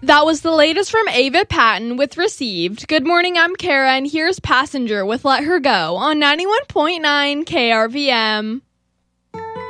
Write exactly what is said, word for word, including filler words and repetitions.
That was the latest from Ava Patton with Received. Good morning, I'm Kara, and here's Passenger with Let Her Go on ninety-one point nine K R V M.